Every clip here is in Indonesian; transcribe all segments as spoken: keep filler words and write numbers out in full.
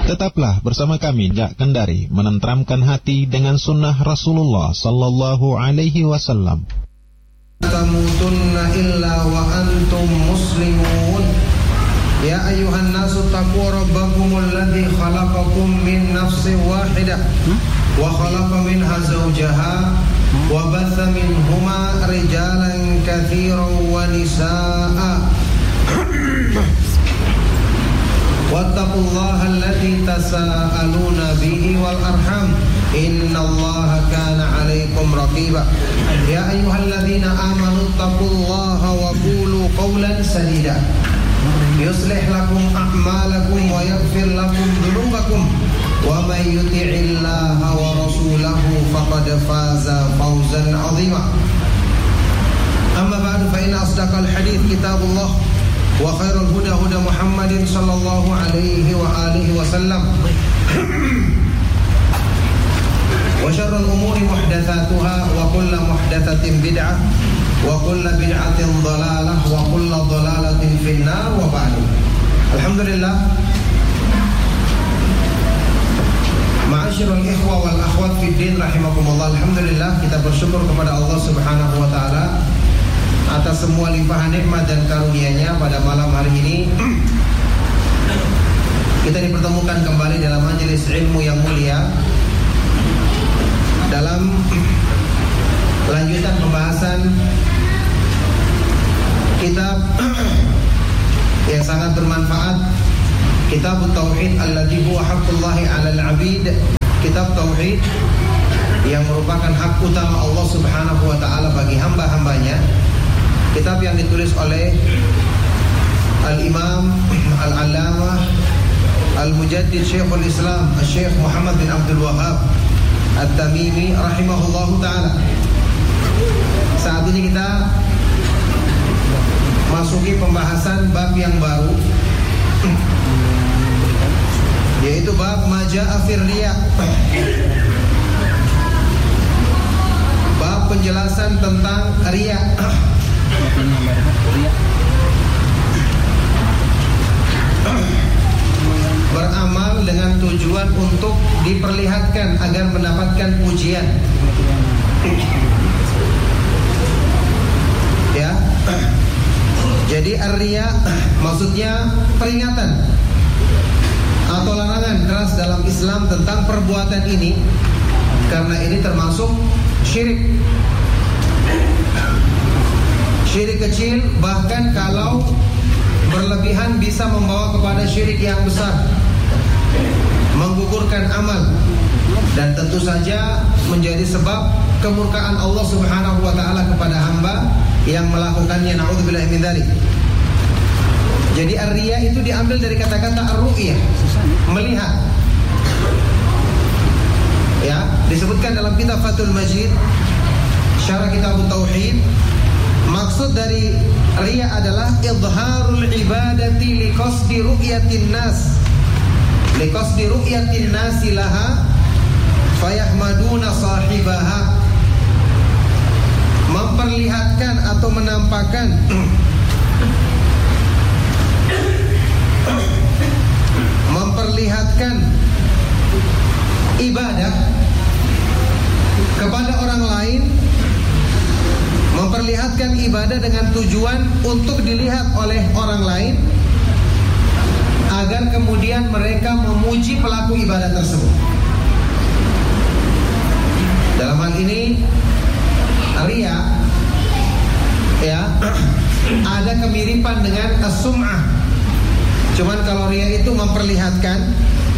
Tetaplah bersama kami Jak Kendari menenteramkan hati dengan sunnah Rasulullah sallallahu alaihi wasallam. Tamutunna illa wa antum muslimun. Ya ayuhan nasu taqu rabbakumul ladzi khalaqakum min nafsin wahidah wa khalaqa minha zawjaha wa batha minhuma rijalan katsiran wa nisaa. Wattaqullaha alladzi tasaaluna bihi wal arham innallaha kana 'alaikum raqiba. Ya ayyuhalladzina amanu taqullaha wa qulu qawlan sadida yuslih lakum a'malakum wa yaghfir lakum dhunubakum wa may yuti'illaha wa rasulahu faqad faza fawzan 'azima. Amma ba'du fa inna asdaqal hadits kitabullah wa khairul huda huda Muhammadin sallallahu alaihi wa alihi wasallam wa syarrul umuri muhdatsatuha wa kullu muhdatsatin bid'ah wa kullu bid'atin dhalalah wa kullu dhalalatin finnar wa ba'du. Alhamdulillah, ma'asyiral ikhwa wal akhwat fid din rahimakumullah. Alhamdulillah, kita bersyukur kepada Allah Subhanahu wa taala atas semua limpahan nikmat dan karunia-Nya. Pada malam hari ini kita dipertemukan kembali dalam majelis ilmu yang mulia, dalam lanjutan pembahasan kitab yang sangat bermanfaat, Kitab Tauhid alladzi huwa haqqullahi 'alal 'abid. Kitab tauhid yang merupakan hak utama Allah Subhanahu wa taala bagi hamba-hambanya. Kitab yang ditulis oleh Al-Imam Al-Allamah Al-Mujaddid Syekhul Islam Syekh Muhammad bin Abdul Wahhab At-Tamimi rahimahullahu ta'ala. Saat ini kita masuki pembahasan bab yang baru, yaitu bab Maja'a fir Riya. Bab penjelasan tentang riya. Beramal dengan tujuan untuk diperlihatkan agar mendapatkan pujian. Ya. Jadi ar-riya maksudnya peringatan atau larangan keras dalam Islam tentang perbuatan ini, karena ini termasuk syirik. Syirik kecil, bahkan kalau berlebihan bisa membawa kepada syirik yang besar, menggugurkan amal, dan tentu saja menjadi sebab kemurkaan Allah Subhanahu wa taala kepada hamba yang melakukannya. Na'udzubillahi min dzalik. Jadi ar-riya itu diambil dari kata-kata ar-ru'yah, melihat. Ya, disebutkan dalam kitab Fathul Majid, syarah kitab Tauhid. Maksud dari riya adalah idharul ibadati liqasdi ru'yatin nas, liqasdi ru'yatin nasi laha fayahmaduna sahibaha. Memperlihatkan atau menampakkan memperlihatkan ibadah kepada orang lain, memperlihatkan ibadah dengan tujuan untuk dilihat oleh orang lain, agar kemudian mereka memuji pelaku ibadah tersebut. Dalam hal ini riya, ya, ada kemiripan dengan as-sum'ah. Cuman kalau riya itu memperlihatkan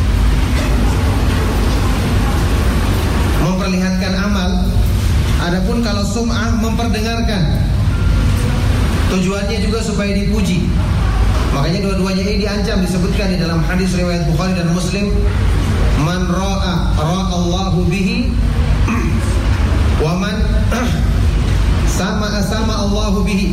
memperlihatkan amal. Adapun kalau sum'ah memperdengarkan, tujuannya juga supaya dipuji. Makanya dua-duanya ini diancam, disebutkan di dalam hadis riwayat Bukhari dan Muslim, man ra'a ra'allahu bihi wa man sama sama Allahu bihi.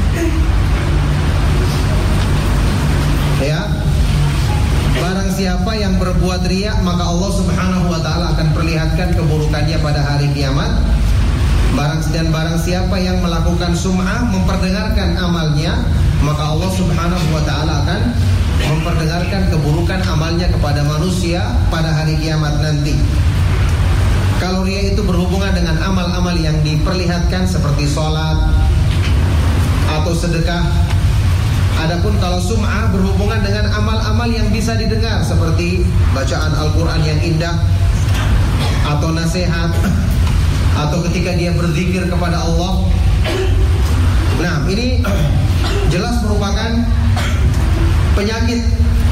Ya, barang siapa yang berbuat riya, maka Allah Subhanahu wa taala akan perlihatkan keburukannya pada hari kiamat. Barang dan barang siapa yang melakukan sum'ah, memperdengarkan amalnya, maka Allah Subhanahu wa taala akan memperdengarkan keburukan menunjukkan amalnya kepada manusia pada hari kiamat nanti. Kalau riya itu berhubungan dengan amal-amal yang diperlihatkan seperti sholat atau sedekah. Adapun kalau sum'ah berhubungan dengan amal-amal yang bisa didengar seperti bacaan Al-Quran yang indah, atau nasihat, atau ketika dia berzikir kepada Allah. Nah, ini jelas merupakan penyakit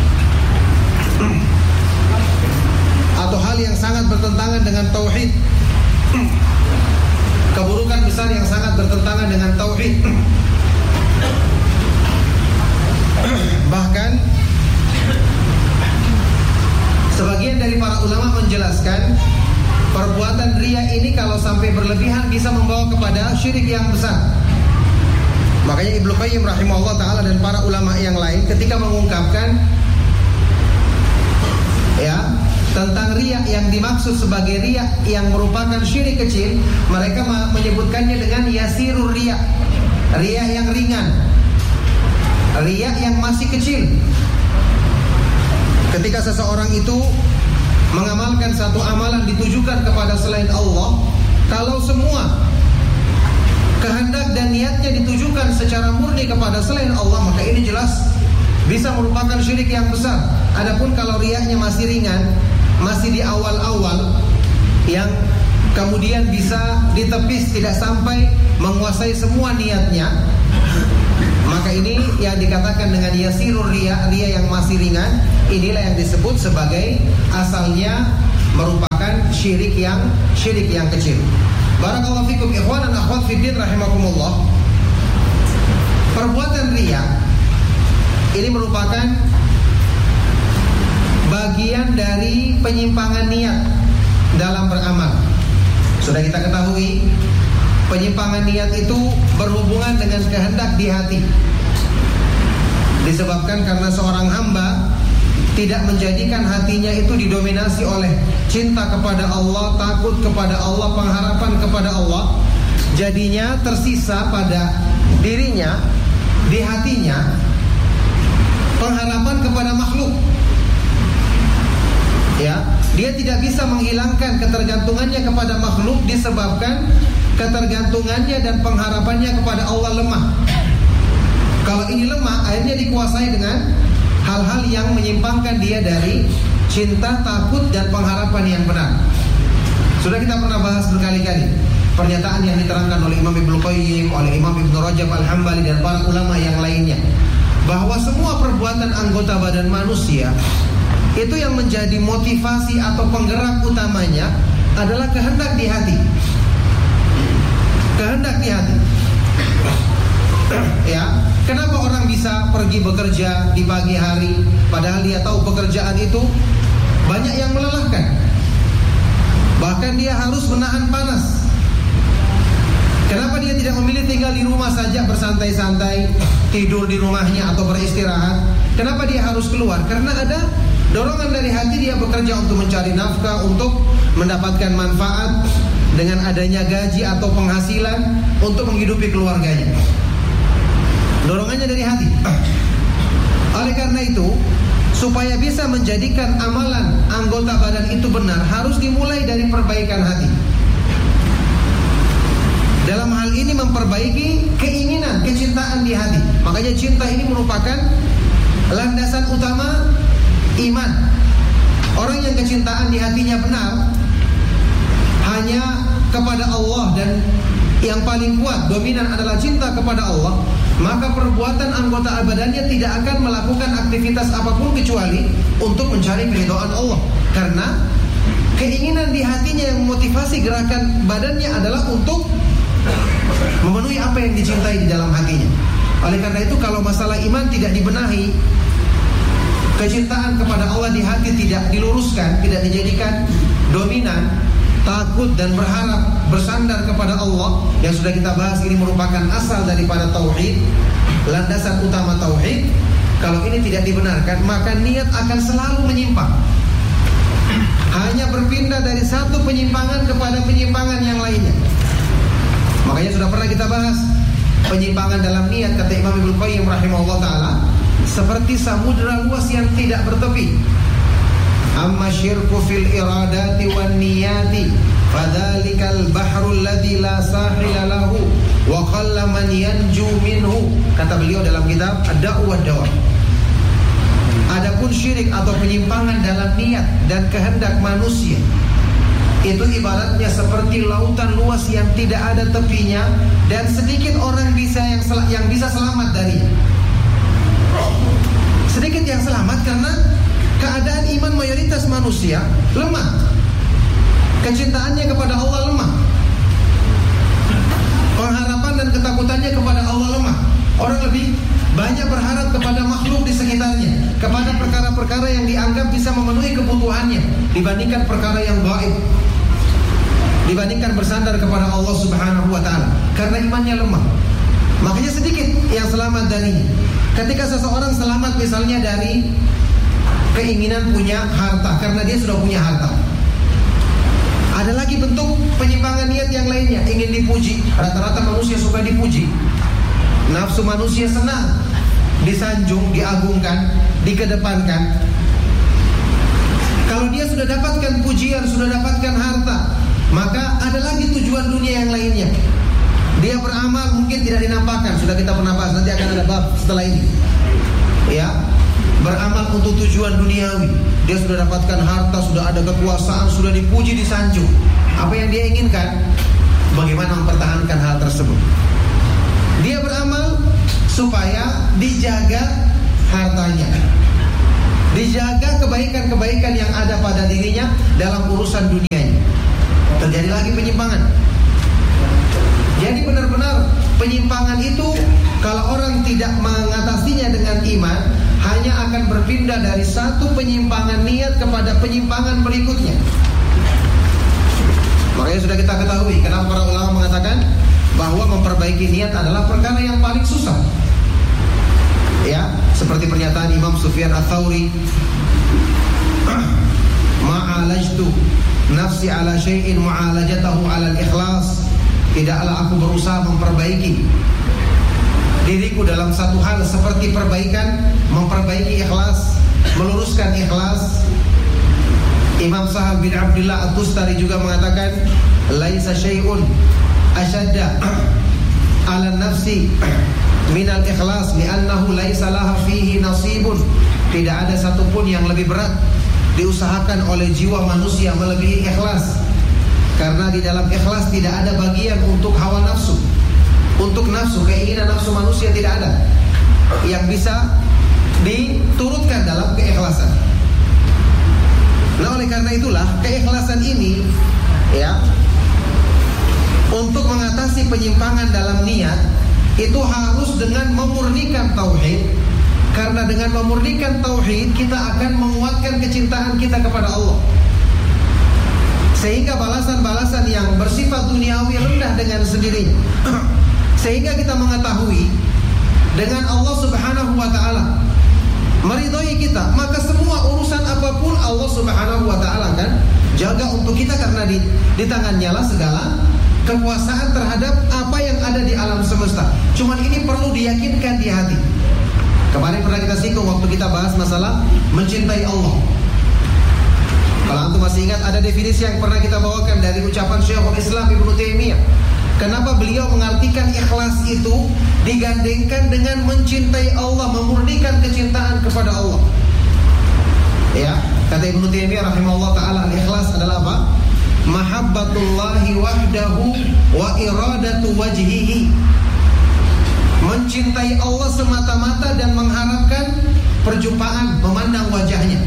atau hal yang sangat bertentangan dengan tauhid, keburukan besar yang sangat bertentangan dengan tauhid. Bahkan sebagian dari para ulama menjelaskan perbuatan riya ini kalau sampai berlebihan bisa membawa kepada syirik yang besar. Makanya Ibnu Qayyim rahimahullah ta'ala dan para ulama yang lain ketika mengungkapkan ya tentang riya yang dimaksud sebagai riya yang merupakan syirik kecil, mereka menyebutkannya dengan yasirur riya, riya yang ringan, riya yang masih kecil. Ketika seseorang itu mengamalkan satu amalan ditujukan kepada selain Allah, kalau semua kehendak dan niatnya ditujukan secara murni kepada selain Allah, maka ini jelas bisa merupakan syirik yang besar. Adapun kalau riyanya masih ringan, masih di awal-awal, yang kemudian bisa ditepis tidak sampai menguasai semua niatnya, maka ini yang dikatakan dengan yasirur riya, riya yang masih ringan. Inilah yang disebut sebagai asalnya merupakan syirik yang syirik yang kecil. Barakallahu fikum ikhwan dan akhwat fiddin rahimakumullah. Perbuatan riya ini merupakan bagian dari penyimpangan niat dalam beramal. Sudah kita ketahui, penyimpangan niat itu berhubungan dengan kehendak di hati. Disebabkan karena seorang hamba tidak menjadikan hatinya itu didominasi oleh cinta kepada Allah, takut kepada Allah, pengharapan kepada Allah. Jadinya tersisa pada dirinya, di hatinya, pengharapan kepada makhluk. Ya, dia tidak bisa menghilangkan ketergantungannya kepada makhluk disebabkan ketergantungannya dan pengharapannya kepada Allah lemah. Kalau ini lemah, akhirnya dikuasai dengan hal-hal yang menyimpangkan dia dari cinta, takut, dan pengharapan yang benar. Sudah kita pernah bahas berkali-kali pernyataan yang diterangkan oleh Imam Ibnu Qayyim, oleh Imam Ibnu Rajab Al-Hambali dan para ulama yang lainnya, bahwa semua perbuatan anggota badan manusia itu yang menjadi motivasi atau penggerak utamanya adalah kehendak di hati. Kehendak di hati. Ya, kenapa orang bisa pergi bekerja di pagi hari padahal dia tahu pekerjaan itu banyak yang melelahkan. Bahkan dia harus menahan panas. Kenapa dia tidak memilih tinggal di rumah saja bersantai-santai, tidur di rumahnya atau beristirahat? Kenapa dia harus keluar? Karena ada dorongan dari hati dia bekerja untuk mencari nafkah, untuk mendapatkan manfaat dengan adanya gaji atau penghasilan untuk menghidupi keluarganya. Dorongannya dari hati. Oleh karena itu, supaya bisa menjadikan amalan anggota badan itu benar, harus dimulai dari perbaikan hati. Dalam hal ini memperbaiki keinginan, kecintaan di hati. Makanya cinta ini merupakan landasan utama iman. Orang yang kecintaan di hatinya benar hanya kepada Allah dan yang paling kuat, dominan adalah cinta kepada Allah, maka perbuatan anggota badannya tidak akan melakukan aktivitas apapun kecuali untuk mencari keridhaan Allah. Karena keinginan di hatinya yang memotivasi gerakan badannya adalah untuk memenuhi apa yang dicintai di dalam hatinya. Oleh karena itu, kalau masalah iman tidak dibenahi, kecintaan kepada Allah di hati tidak diluruskan, tidak dijadikan dominan, takut dan berharap bersandar kepada Allah, yang sudah kita bahas ini merupakan asal daripada tauhid, landasan utama tauhid. Kalau ini tidak dibenarkan, maka niat akan selalu menyimpang, hanya berpindah dari satu penyimpangan kepada penyimpangan yang lainnya. Makanya sudah pernah kita bahas penyimpangan dalam niat, kata Imam Ibnu Qayyim rahimahullah ta'ala, seperti samudra luas yang tidak bertepi. Amma syirku fil iradati wan niyati fadzalikal bahrul ladzi la sahila lahu wa qalla man yanju minhu. Kata beliau dalam kitab Ad-Da'wah Dawa. Adapun syirik atau penyimpangan dalam niat dan kehendak manusia, itu ibaratnya seperti lautan luas yang tidak ada tepinya dan sedikit orang bisa yang sel- yang bisa selamat darinya. Sedikit yang selamat karena keadaan iman mayoritas manusia lemah. Kecintaannya kepada Allah lemah. Pengharapan dan ketakutannya kepada Allah lemah. Orang lebih banyak berharap kepada makhluk di sekitarnya, kepada perkara-perkara yang dianggap bisa memenuhi kebutuhannya dibandingkan perkara yang gaib, dibandingkan bersandar kepada Allah Subhanahu wa taala, karena imannya lemah. Makanya sedikit yang selamat darinya. Ketika seseorang selamat misalnya dari keinginan punya harta karena dia sudah punya harta. Ada lagi bentuk penyimpangan niat yang lainnya, ingin dipuji. Rata-rata manusia suka dipuji. Nafsu manusia senang disanjung, diagungkan, dikedepankan. Kalau dia sudah dapatkan pujian, sudah dapatkan harta, maka ada lagi tujuan dunia yang lainnya. Dia beramal mungkin tidak dinampakkan. Sudah kita pernah bahas, nanti akan ada bab setelah ini. Ya, beramal untuk tujuan duniawi. Dia sudah dapatkan harta, sudah ada kekuasaan, sudah dipuji, disanjung. Apa yang dia inginkan? Bagaimana mempertahankan hal tersebut? Dia beramal supaya dijaga hartanya, dijaga kebaikan-kebaikan yang ada pada dirinya dalam urusan dunianya. Terjadi lagi penyimpangan. Jadi benar-benar penyimpangan itu kalau orang tidak mengatasinya dengan iman, hanya akan berpindah dari satu penyimpangan niat kepada penyimpangan berikutnya. Makanya sudah kita ketahui kenapa para ulama mengatakan bahwa memperbaiki niat adalah perkara yang paling susah. Ya, seperti pernyataan Imam Sufyan Ats-Tsauri, ma'alajtu nafsi ala syai'in mu'alajatahu ala al-ikhlas. Tidaklah aku berusaha memperbaiki diriku dalam satu hal seperti perbaikan, memperbaiki ikhlas, meluruskan ikhlas. Imam Sahal bin Abdullah At-Tustari juga mengatakan, laisa syai'un asyadda ala nafsi minal ikhlas li'annahu laisa laha fihi nasibun. Tidak ada satupun yang lebih berat diusahakan oleh jiwa manusia melebihi ikhlas, karena di dalam ikhlas tidak ada bagian untuk hawa nafsu, untuk nafsu, keinginan nafsu manusia tidak ada yang bisa diturutkan dalam keikhlasan. Nah, oleh karena itulah keikhlasan ini, ya, untuk mengatasi penyimpangan dalam niat itu harus dengan memurnikan tauhid. Karena dengan memurnikan tauhid kita akan menguatkan kecintaan kita kepada Allah, sehingga balasan-balasan yang bersifat duniawi rendah dengan sendirinya. Sehingga kita mengetahui dengan Allah Subhanahu wa taala meridhoi kita, maka semua urusan apapun Allah Subhanahu wa taala kan jaga untuk kita, karena di, di tangannya lah segala kekuasaan terhadap apa yang ada di alam semesta. Cuman ini perlu diyakinkan di hati. Kemarin pernah kita singgung waktu kita bahas masalah mencintai Allah. Kalau antum masih ingat, ada definisi yang pernah kita bawakan dari ucapan Syekhul Islam Ibnu Taimiyah. Kenapa beliau mengartikan ikhlas itu digandengkan dengan mencintai Allah, memurnikan kecintaan kepada Allah. Ya, kata Ibnu Taimiyah rahimahullah taala, al-ikhlas adalah apa? Mahabbatullahi wahdahu wa iradatu wajhihi. Mencintai Allah semata-mata dan mengharapkan perjumpaan, memandang wajahnya.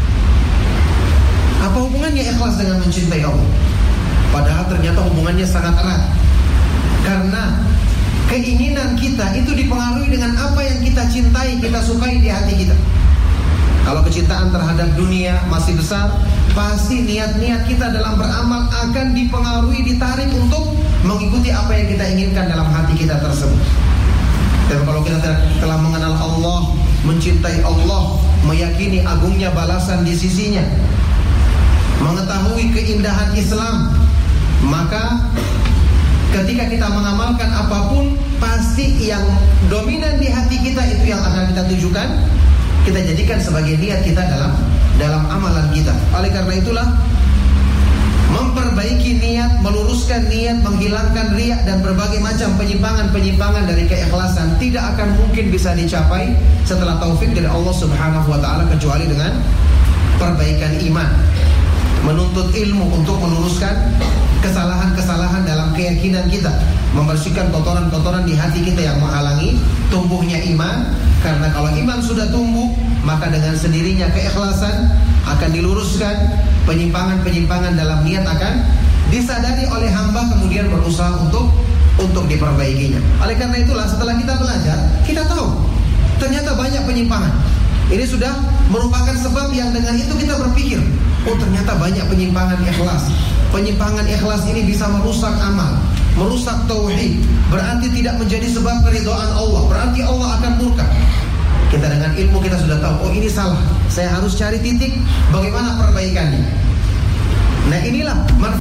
Apa hubungannya ikhlas dengan mencintai Allah? Padahal ternyata hubungannya sangat erat. Karena keinginan kita itu dipengaruhi dengan apa yang kita cintai, kita sukai di hati kita. Kalau kecintaan terhadap dunia masih besar, pasti niat-niat kita dalam beramal akan dipengaruhi, ditarik untuk mengikuti apa yang kita inginkan dalam hati kita tersebut. Dan kalau kita telah mengenal Allah, mencintai Allah, meyakini agungnya balasan di sisinya, mengetahui keindahan Islam, maka Ketika kita mengamalkan apapun, pasti yang dominan di hati kita itu yang akan kita tujukan, kita jadikan sebagai niat kita dalam dalam amalan kita. Oleh karena itulah, memperbaiki niat, meluruskan niat, menghilangkan riya dan berbagai macam penyimpangan-penyimpangan dari keikhlasan tidak akan mungkin bisa dicapai setelah taufik dari Allah Subhanahu wa taala, kecuali dengan perbaikan iman, menuntut ilmu untuk meluruskan kesalahan-kesalahan dalam keyakinan kita, membersihkan kotoran-kotoran di hati kita yang menghalangi tumbuhnya iman. Karena kalau iman sudah tumbuh, maka dengan sendirinya keikhlasan akan diluruskan, penyimpangan-penyimpangan dalam niat akan disadari oleh hamba, kemudian berusaha untuk untuk diperbaikinya. Oleh karena itulah, setelah kita belajar, kita tahu ternyata banyak penyimpangan. Ini sudah merupakan sebab yang dengan itu kita berpikir, oh ternyata banyak penyimpangan ikhlas. Penyimpangan ikhlas ini bisa merusak amal, merusak tauhid. Berarti tidak menjadi sebab keridhaan Allah, berarti Allah akan murka. Kita dengan ilmu kita sudah tahu, oh ini salah, saya harus cari titik bagaimana perbaikannya. Nah inilah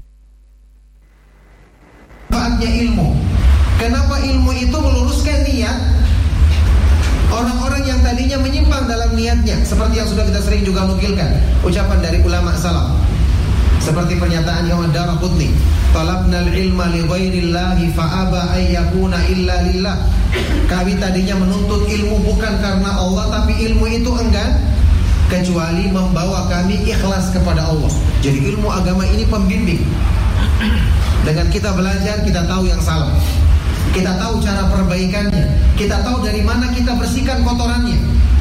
manfaatnya ilmu. Kenapa ilmu itu meluruskan niat orang-orang yang tadinya menyimpang dalam niatnya, seperti yang sudah kita sering juga nukilkan ucapan dari ulama salaf, seperti pernyataan Imam Ad-Darqutni, talabnal ilma li ghairillahi fa aba ay yakuna illa lillah. Kami tadinya menuntut ilmu bukan karena Allah, tapi ilmu itu enggan kecuali membawa kami ikhlas kepada Allah. Jadi ilmu agama ini pembimbing. Dengan kita belajar, kita tahu yang salah, kita tahu cara perbaikannya, kita tahu dari mana kita bersihkan kotorannya.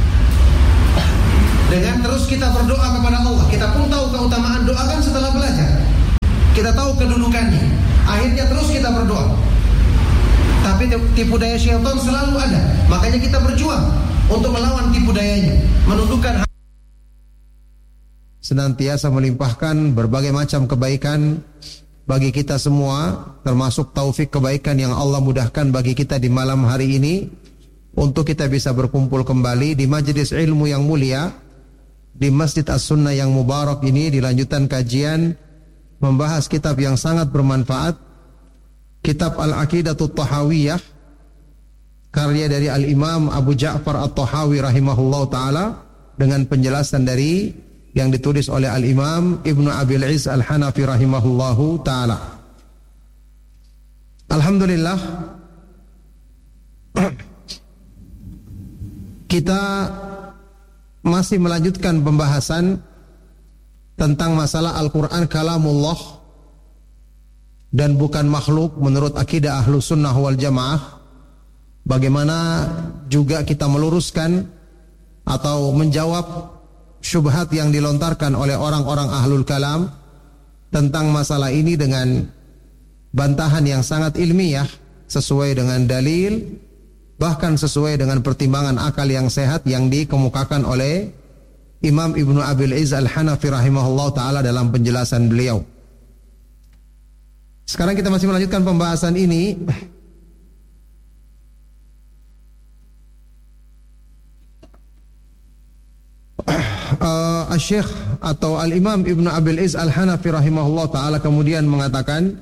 Dengan terus kita berdoa kepada Allah, kita pun tahu keutamaan doa kan setelah belajar. Kita tahu kedudukannya. Akhirnya terus kita berdoa. Tapi tipu daya syaitan selalu ada. Makanya kita berjuang untuk melawan tipu dayanya, menundukkan senantiasa melimpahkan berbagai macam kebaikan bagi kita semua, termasuk taufik kebaikan yang Allah mudahkan bagi kita di malam hari ini, untuk kita bisa berkumpul kembali di majelis ilmu yang mulia, di Masjid As-Sunnah yang mubarak ini, dilanjutkan kajian membahas kitab yang sangat bermanfaat, kitab Al-Aqidatut Tahawiyah, karya dari Al-Imam Abu Ja'far At-Tahawi rahimahullah ta'ala, dengan penjelasan dari yang ditulis oleh Al-Imam Ibnu Abil Iz Al-Hanafi rahimahullahu ta'ala. Alhamdulillah, kita masih melanjutkan pembahasan tentang masalah Al-Quran kalamullah dan bukan makhluk menurut akidah ahlu sunnah wal jamaah. Bagaimana juga kita meluruskan atau menjawab syubhat yang dilontarkan oleh orang-orang ahlul kalam tentang masalah ini dengan bantahan yang sangat ilmiah, sesuai dengan dalil, bahkan sesuai dengan pertimbangan akal yang sehat yang dikemukakan oleh Imam Ibnu Abil Iz Al-Hanafi rahimahullah ta'ala dalam penjelasan beliau. Sekarang kita masih melanjutkan pembahasan ini. uh, Al-Syekh atau Al-Imam Ibnu Abil Iz Al-Hanafi rahimahullah ta'ala kemudian mengatakan,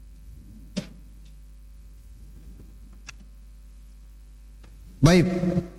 baik,